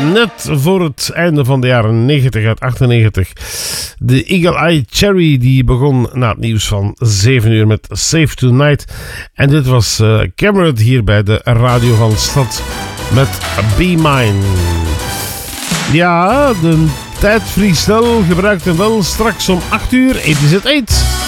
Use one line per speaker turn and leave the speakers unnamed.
net voor het einde van de jaren 90 uit 98. De Eagle Eye Cherry die begon na het nieuws van 7 uur met Save Tonight. En dit was Cameron hier bij de radio van Stad met Be Mine. Ja, de tijd vliegt snel. Gebruikt hem wel straks om 8 uur. Het is het 8.